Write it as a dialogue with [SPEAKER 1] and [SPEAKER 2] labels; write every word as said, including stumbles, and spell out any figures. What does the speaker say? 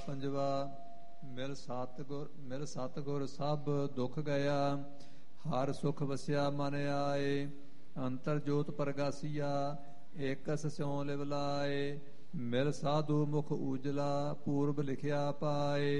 [SPEAKER 1] ਪੰਜਵਾ। ਮਿਲ ਸਤਿਗੁਰ ਮਿਲ ਸਤਿਗੁਰ ਸਭ ਦੁੱਖ ਗਿਆ, ਹਰ ਸੁਖ ਵਸਿਆ ਮਨ ਆਏ। ਅੰਤਰ ਜੋਤ ਪ੍ਰਗਾਸੀਆ, ਏਕਸ ਸਿਉ ਲਿਵ ਲਾਏ। ਮਿਲ ਸਾਧੂ ਮੁਖ ਊਜਲਾ, ਪੂਰਬ ਲਿਖਿਆ ਪਾਏ।